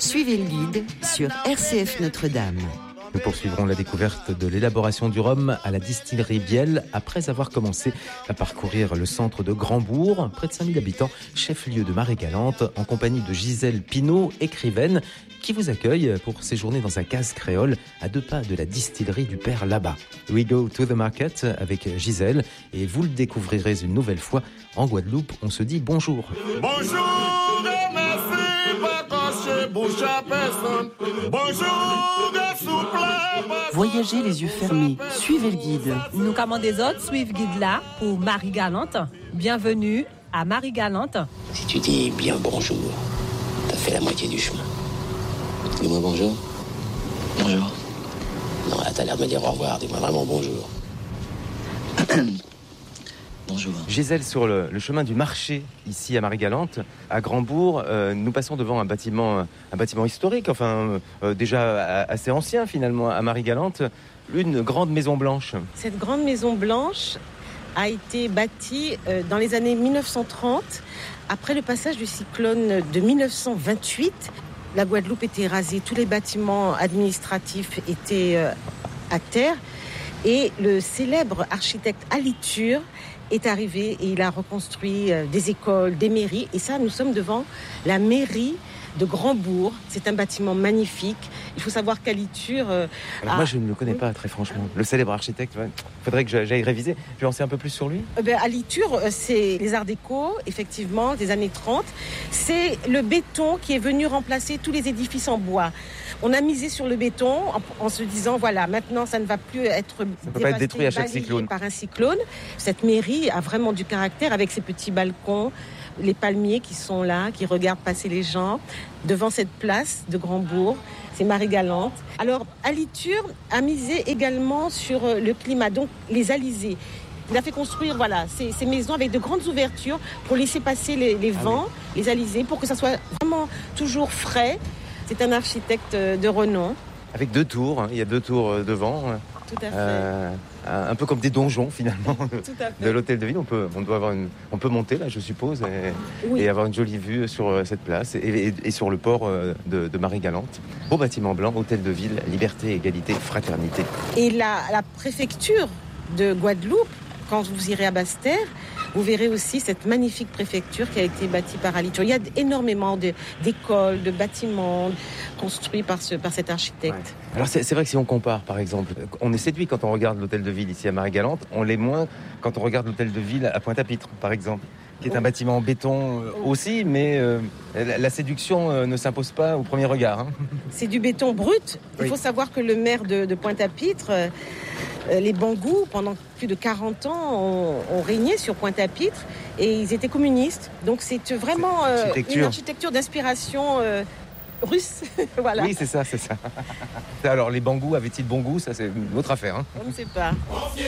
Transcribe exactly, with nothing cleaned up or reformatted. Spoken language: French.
Suivez le guide sur R C F Notre-Dame. Nous poursuivrons la découverte de l'élaboration du rhum à la distillerie Biel après avoir commencé à parcourir le centre de Grandbourg, près de cinq mille habitants, chef-lieu de Marie-Galante, en compagnie de Gisèle Pinault, écrivaine, qui vous accueille pour séjourner dans sa case créole à deux pas de la distillerie du Père Labat. We go to the market avec Gisèle et vous le découvrirez une nouvelle fois. En Guadeloupe, on se dit bonjour. Bonjour, merci, pas cacher bouche à personne. Bonjour, voyagez les yeux fermés, suivez le guide. Nous, comme des autres, suivent guide là pour Marie-Galante. Bienvenue à Marie-Galante. Si tu dis bien bonjour, t'as fait la moitié du chemin. Dis-moi bonjour. Bonjour. Non, là, t'as l'air de me dire au revoir. Dis-moi vraiment bonjour. Bonjour. Gisèle, sur le, le chemin du marché, ici à Marie-Galante, à Grandbourg, euh, nous passons devant un bâtiment, un bâtiment historique, enfin euh, déjà assez ancien finalement à Marie-Galante, une grande maison blanche. Cette grande maison blanche a été bâtie euh, dans les années mille neuf cent trente, après le passage du cyclone de mille neuf cent vingt-huit. La Guadeloupe était rasée, tous les bâtiments administratifs étaient euh, à terre, et le célèbre architecte Aliture est arrivé et il a reconstruit des écoles, des mairies. Et ça, nous sommes devant la mairie de Grandbourg. C'est un bâtiment magnifique. Il faut savoir qu'Aliture... Euh, Alors a... moi, je ne le connais pas, très franchement. Le célèbre architecte, il faudrait que j'aille réviser. Je vais en savoir un peu plus sur lui. Euh, ben, Aliture, c'est les arts déco, effectivement, des années trente. C'est le béton qui est venu remplacer tous les édifices en bois. On a misé sur le béton en, en se disant, voilà, maintenant, ça ne va plus être, ça peut pas être détruit à chaque cyclone. par un cyclone. Cette mairie a vraiment du caractère avec ses petits balcons, les palmiers qui sont là, qui regardent passer les gens devant cette place de Grandbourg. C'est Marie-Galante. Alors, Aliture a misé également sur le climat, donc les alizés. Il a fait construire voilà, ces, ces maisons avec de grandes ouvertures pour laisser passer les, les vents, ah oui. les alizés, pour que ça soit vraiment toujours frais. C'est un architecte de renom. Avec deux tours, hein. Il y a deux tours devant. Tout à fait. Euh, un peu comme des donjons finalement de l'hôtel de ville. On peut, on doit avoir une, on peut monter là, je suppose, et, oui. et avoir une jolie vue sur cette place et, et, et sur le port de, de Marie-Galante. Beau bâtiment blanc, hôtel de ville, liberté, égalité, fraternité. Et la, la préfecture de Guadeloupe, quand vous irez à Basse-Terre, vous verrez aussi cette magnifique préfecture qui a été bâtie par Aliture. Il y a énormément de, d'écoles, de bâtiments construits par, ce, par cet architecte. Ouais. Alors c'est, c'est vrai que si on compare, par exemple, on est séduit quand on regarde l'hôtel de ville ici à Marie-Galante, on l'est moins quand on regarde l'hôtel de ville à Pointe-à-Pitre, par exemple, qui est un bâtiment en béton aussi, mais euh, la, la séduction euh, ne s'impose pas au premier regard. Hein. C'est du béton brut. Il oui. faut savoir que le maire de, de Pointe-à-Pitre... Euh, les Bangous, pendant plus de quarante ans, ont, ont régné sur Pointe-à-Pitre et ils étaient communistes. Donc c'est vraiment euh, architecture. une architecture d'inspiration euh, russe. Voilà. Oui, c'est ça, c'est ça. Alors les Bangous avaient-ils bon goût ? Ça, c'est une autre affaire. Hein. On ne sait pas.